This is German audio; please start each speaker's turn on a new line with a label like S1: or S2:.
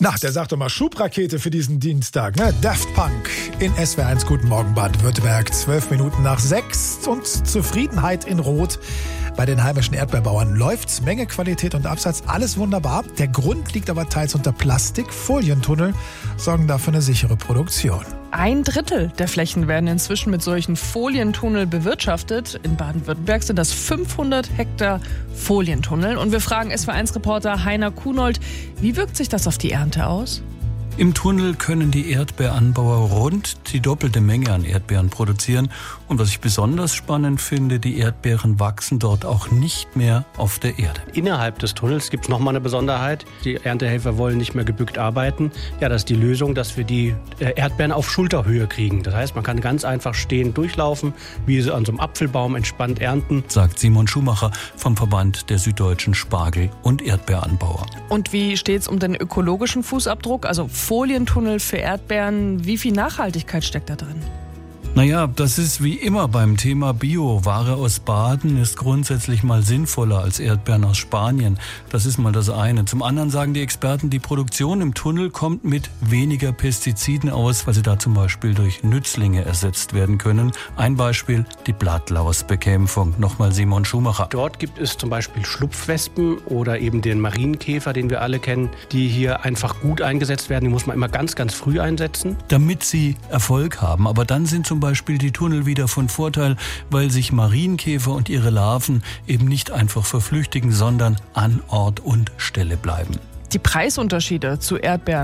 S1: Na, der sagt doch mal Schubrakete für diesen Dienstag, ne? Daft Punk in SWR1. Guten Morgen, Baden-Württemberg. 12 Minuten nach 6 und Zufriedenheit in Rot. Bei den heimischen Erdbeerbauern läuft's. Menge, Qualität und Absatz, alles wunderbar. Der Grund liegt aber teils unter Plastik. Folientunnel sorgen dafür eine sichere Produktion.
S2: 1/3 der Flächen werden inzwischen mit solchen Folientunnel bewirtschaftet. In Baden-Württemberg sind das 500 Hektar Folientunnel. Und wir fragen SWR1-Reporter Heiner Kunold, wie wirkt sich das auf die Ernte aus?
S3: Im Tunnel können die Erdbeeranbauer rund die doppelte Menge an Erdbeeren produzieren. Und was ich besonders spannend finde, die Erdbeeren wachsen dort auch nicht mehr auf der Erde.
S4: Innerhalb des Tunnels gibt es nochmal eine Besonderheit. Die Erntehelfer wollen nicht mehr gebückt arbeiten. Ja, das ist die Lösung, dass wir die Erdbeeren auf Schulterhöhe kriegen. Das heißt, man kann ganz einfach stehend durchlaufen, wie sie an so einem Apfelbaum entspannt ernten.
S3: Sagt Simon Schumacher vom Verband der süddeutschen Spargel- und Erdbeeranbauer.
S2: Und wie steht's um den ökologischen Fußabdruck? Also Folientunnel für Erdbeeren, wie viel Nachhaltigkeit steckt da drin?
S3: Naja, das ist wie immer beim Thema Bio. Ware aus Baden ist grundsätzlich mal sinnvoller als Erdbeeren aus Spanien. Das ist mal das eine. Zum anderen sagen die Experten, die Produktion im Tunnel kommt mit weniger Pestiziden aus, weil sie da zum Beispiel durch Nützlinge ersetzt werden können. Ein Beispiel, die Blattlausbekämpfung. Nochmal Simon Schumacher.
S4: Dort gibt es zum Beispiel Schlupfwespen oder eben den Marienkäfer, den wir alle kennen, die hier einfach gut eingesetzt werden. Die muss man immer ganz, ganz früh einsetzen.
S3: Damit sie Erfolg haben. Aber dann sind zum Beispiel die Tunnel wieder von Vorteil, weil sich Marienkäfer und ihre Larven eben nicht einfach verflüchtigen, sondern an Ort und Stelle bleiben.
S2: Die Preisunterschiede zu Erdbeeren